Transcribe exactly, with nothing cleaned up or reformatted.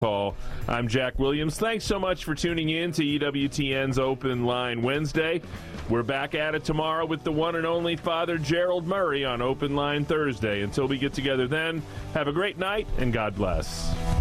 Paul. I'm Jack Williams. Thanks so much for tuning in to E W T N's Open Line Wednesday. We're back at it tomorrow with the one and only Father Gerald Murray on Open Line Thursday. Until we get together then, have a great night and God bless.